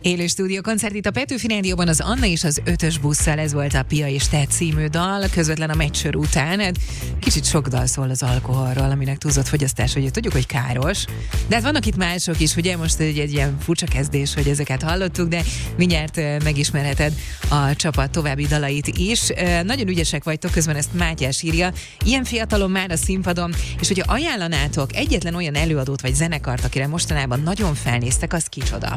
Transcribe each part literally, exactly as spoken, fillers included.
Élő stúdiókoncert itt a Petőfi Rádióban, az Anna és az ötös busszal, ez volt a Pia és Te című dal, közvetlen a meccsör után. Hát kicsit sok dal szól az alkoholról, aminek túlzott fogyasztás, hogy tudjuk, hogy káros. De hát vannak itt mások is, ugye most egy, egy ilyen furcsa kezdés, hogy ezeket hallottuk, de mindjárt megismerheted a csapat további dalait is. Nagyon ügyesek vagytok, közben ezt Mátyás írja. Ilyen fiatalon már a színpadon, és hogyha ajánlanátok egyetlen olyan előadót vagy zenekart, akire mostanában nagyon felnéztek, az kicsoda?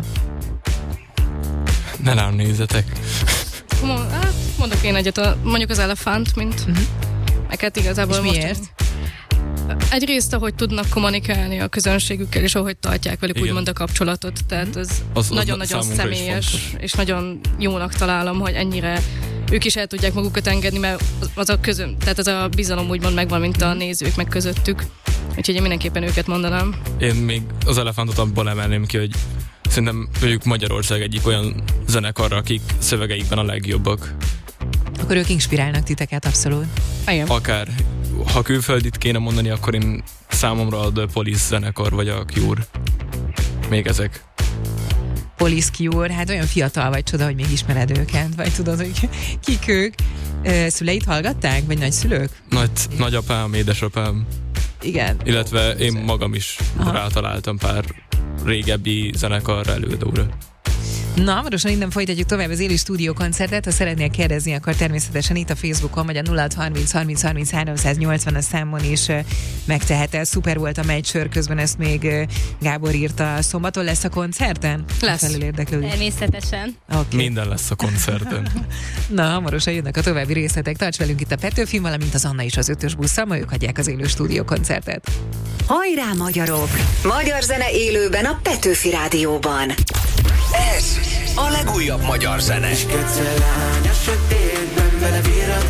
Ne rám nézzetek. Mondok én egyet, a, mondjuk az Elefánt, mint uh-huh. Meket igazából. És miért? Most, egyrészt, ahogy tudnak kommunikálni a közönségükkel, és ahogy tartják velük Igen. úgymond a kapcsolatot, tehát ez az, nagyon-nagyon az személyes, és nagyon jónak találom, hogy ennyire ők is el tudják magukat engedni, mert az a közön, tehát ez a bizalom úgymond megvan, mint a nézők meg közöttük. Úgyhogy én mindenképpen őket mondanám. Én még az Elefántot abból emelném ki, hogy szerintem ők Magyarország egyik olyan zenekarra, akik szövegeikben a legjobbak. Akkor ők inspirálnak titeket abszolút. Igen. Akár, ha külföldit kéne mondani, akkor én számomra a The Police zenekar, vagy a Cure. Még ezek. Police, Cure, hát olyan fiatal vagy, csoda, hogy még ismered őket, vagy tudod, hogy kik ők. Szüleit hallgatták, vagy nagyszülők? Nagy, nagyapám, édesapám. Igen. Illetve én magam is Aha. rátaláltam pár régebbi zenekar előadóra. Na, hamarosan innen folytatjuk tovább az élő stúdiókoncertet. Ha szeretnél kérdezni, akkor természetesen itt a Facebookon, vagy a nulla hat harminc harminc harminc háromszáznyolcvan a számon is megteheted. Szuper volt a meccsör, közben ezt még Gábor írta. Szombaton lesz a koncerten? Lesz. Természetesen. Okay. Minden lesz a koncerten. Na, hamarosan jönnek a további részletek. Tarts velünk itt a Petőfi, valamint az Anna és az ötös busszal, majd ők adják az élő stúdiókoncertet. Hajrá, magyarok! Magyar zene élőben a Petőfi Rádióban. Ez a legújabb magyar zene. Lány a sötétben, belevír